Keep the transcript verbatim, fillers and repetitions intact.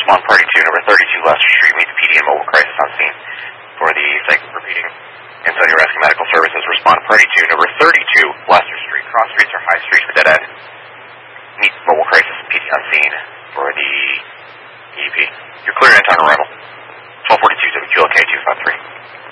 respond party two, number thirty-two Lester Street, meet the P D and mobile crisis on scene for the cycle repeating. Antonio Rescue Medical Services, respond party two, number thirty-two Lester Street. Cross streets or high streets for dead end.